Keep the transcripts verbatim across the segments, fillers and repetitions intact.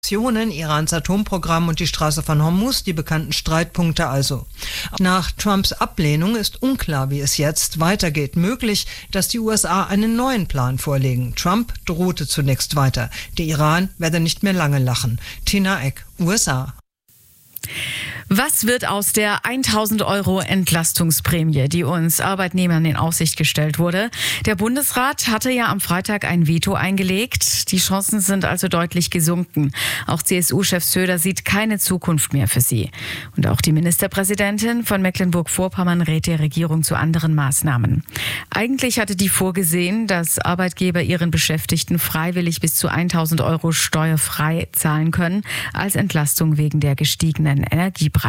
Irans Atomprogramm und die Straße von Hormuz, die bekannten Streitpunkte also. Nach Trumps Ablehnung ist unklar, wie es jetzt weitergeht. Möglich, dass die U S A einen neuen Plan vorlegen. Trump drohte zunächst weiter. Der Iran werde nicht mehr lange lachen. Tina Eck, U S A. Was wird aus der tausend Euro Entlastungsprämie, die uns Arbeitnehmern in Aussicht gestellt wurde? Der Bundesrat hatte ja am Freitag ein Veto eingelegt. Die Chancen sind also deutlich gesunken. Auch C S U-Chef Söder sieht keine Zukunft mehr für sie. Und auch die Ministerpräsidentin von Mecklenburg-Vorpommern rät der Regierung zu anderen Maßnahmen. Eigentlich hatte die vorgesehen, dass Arbeitgeber ihren Beschäftigten freiwillig bis zu tausend Euro steuerfrei zahlen können, als Entlastung wegen der gestiegenen Energiepreise.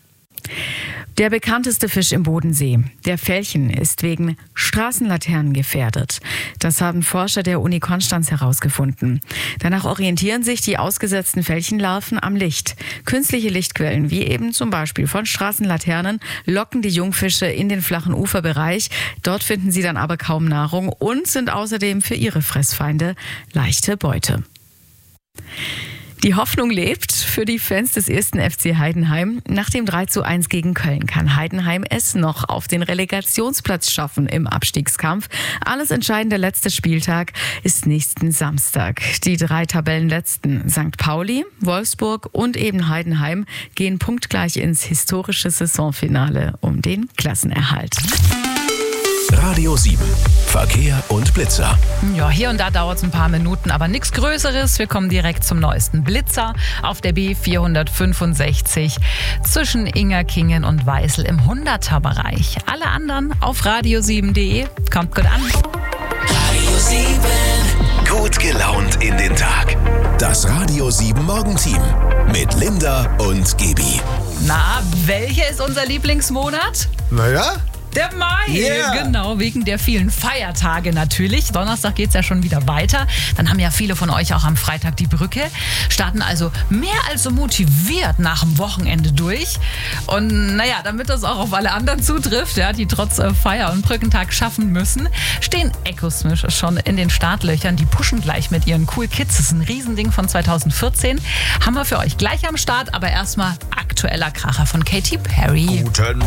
Der bekannteste Fisch im Bodensee, der Felchen, ist wegen Straßenlaternen gefährdet. Das haben Forscher der Uni Konstanz herausgefunden. Danach orientieren sich die ausgesetzten Felchenlarven am Licht. Künstliche Lichtquellen, wie eben zum Beispiel von Straßenlaternen, locken die Jungfische in den flachen Uferbereich. Dort finden sie dann aber kaum Nahrung und sind außerdem für ihre Fressfeinde leichte Beute. Die Hoffnung lebt für die Fans des ersten F C Heidenheim. Nach dem drei zu eins gegen Köln kann Heidenheim es noch auf den Relegationsplatz schaffen im Abstiegskampf. Alles entscheidende letzte Spieltag ist nächsten Samstag. Die drei Tabellenletzten Sankt Pauli, Wolfsburg und eben Heidenheim gehen punktgleich ins historische Saisonfinale um den Klassenerhalt. Radio sieben. Verkehr und Blitzer. Ja, hier und da dauert es ein paar Minuten, aber nichts Größeres. Wir kommen direkt zum neuesten Blitzer auf der B vierhundertfünfundsechzig zwischen Ingerkingen und Weißel im hunderter-Bereich. Alle anderen auf radio sieben punkt de. Kommt gut an. Radio sieben. Gut gelaunt in den Tag. Das Radio sieben Morgenteam mit Linda und Gebi. Na, welcher ist unser Lieblingsmonat? Naja. Der Mai, Yeah. Genau, wegen der vielen Feiertage natürlich. Donnerstag geht's ja schon wieder weiter. Dann haben ja viele von euch auch am Freitag die Brücke. Starten also mehr als so motiviert nach dem Wochenende durch. Und naja, damit das auch auf alle anderen zutrifft, ja, die trotz äh, Feier- und Brückentag schaffen müssen, stehen Ecosmish schon in den Startlöchern. Die pushen gleich mit ihren Cool Kids. Das ist ein Riesending von zweitausendvierzehn. Haben wir für euch gleich am Start, aber erstmal aktueller Kracher von Katy Perry. Guten